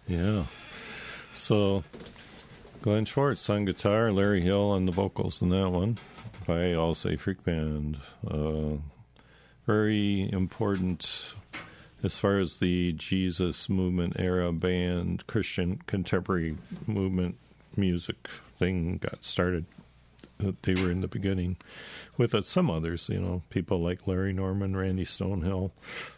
Yeah. So Glenn Schwartz on guitar, Larry Hill on the vocals in that one by All Safe Freak Band. Very important as far as the Jesus movement era band, Christian contemporary movement music thing got started. They were in the beginning with some others, people like Larry Norman, Randy Stonehill,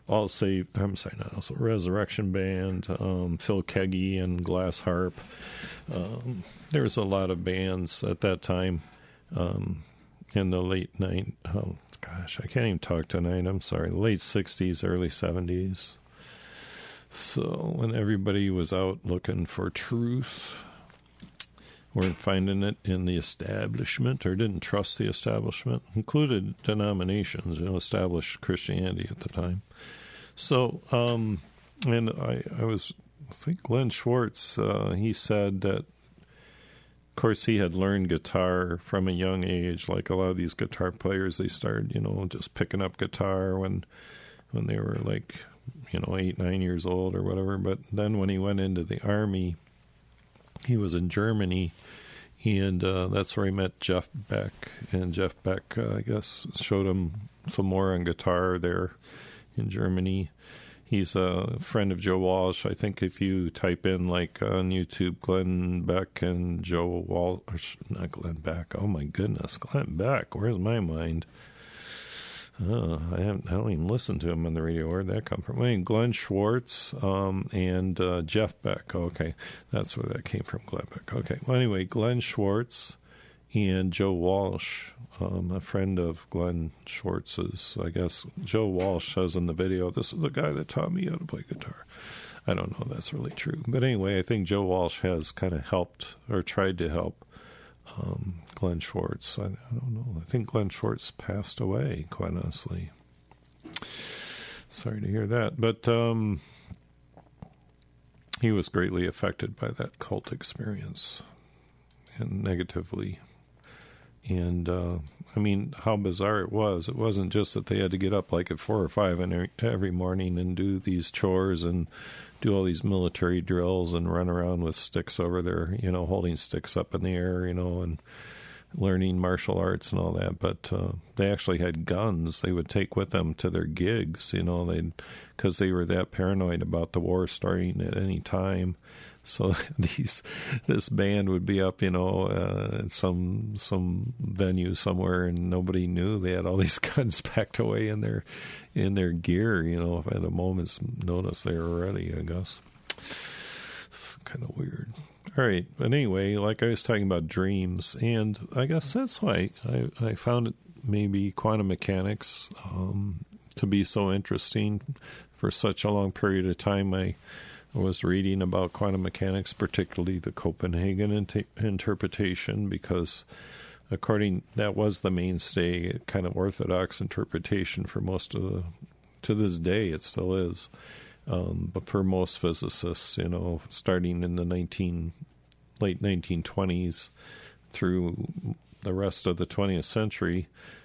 Resurrection Band, Phil Keggy and Glass Harp. There was a lot of bands at that time in the late I can't even talk tonight. I'm sorry. Late 60s, early 70s. So when everybody was out looking for truth, weren't finding it in the establishment or didn't trust the establishment, included denominations, established Christianity at the time. So, and I think Glenn Schwartz, he said that, of course, he had learned guitar from a young age. Like a lot of these guitar players, they started, just picking up guitar when they were like, 8, 9 years old or whatever. But then when he went into the Army, he was in Germany, and that's where he met Jeff Beck. And Jeff Beck, I guess, showed him some more on guitar there in Germany. He's a friend of Joe Walsh. I think if you type in, like, on YouTube, Glenn Beck and Joe Walsh, not Glenn Beck, oh my goodness, Glenn Beck, where's my mind? I don't even listen to him on the radio. Where'd that come from? Glenn Schwartz and Jeff Beck. Okay, that's where that came from, Glenn Beck. Okay, well, anyway, Glenn Schwartz and Joe Walsh, a friend of Glenn Schwartz's, I guess. Joe Walsh says in the video, "This is the guy that taught me how to play guitar." I don't know if that's really true. But anyway, I think Joe Walsh has kind of helped or tried to help Glenn Schwartz. I don't know. I think Glenn Schwartz passed away, quite honestly. Sorry to hear that. But he was greatly affected by that cult experience, and negatively. And, how bizarre it was. It wasn't just that they had to get up like at 4 or 5 every morning and do these chores and do all these military drills and run around with sticks over there, holding sticks up in the air, and learning martial arts and all that. But they actually had guns they would take with them to their gigs, because they were that paranoid about the war starting at any time. So this band would be up, at some venue somewhere, and nobody knew. They had all these guns packed away in their gear. If at a moment's notice they were ready, I guess. It's kind of weird. All right, but anyway, like I was talking about dreams, and I guess that's why I found it maybe quantum mechanics to be so interesting for such a long period of time. I was reading about quantum mechanics, particularly the Copenhagen interpretation, because that was the mainstay kind of orthodox interpretation for most of to this day it still is. But for most physicists, starting in the late 1920s through the rest of the 20th century,